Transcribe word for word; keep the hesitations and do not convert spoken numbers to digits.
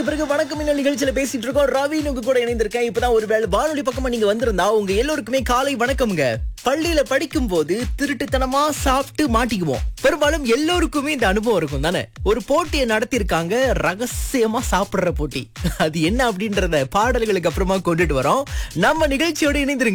பிறகு வணக்கம் இன்னும் நிகழ்ச்சியில பேசிட்டு இருக்கோம். ரவீன் உங்க கூட இணைந்திருக்கேன். இப்பதான் ஒரு வேளை வானொலி பக்கமா நீங்க வந்திருந்தா உங்க எல்லோருக்குமே காலை வணக்கம்ங்க. பள்ளியில படிக்கும் போது திருட்டுத்தனமா சாப்பிட்டு மாட்டிக்குவோம். பெரும்பாலும் எல்லோருக்குமே இந்த அனுபவம் இருக்கும் தானே. ஒரு போட்டியை நடத்திருக்காங்க, ரகசியமா சாப்பிடுற போட்டி. அது என்ன அப்படின்றத பாடல்களுக்கு அப்புறமா கொண்டுட்டு வரோம். நம்ம நிகழ்ச்சியோட இணைந்திருங்க.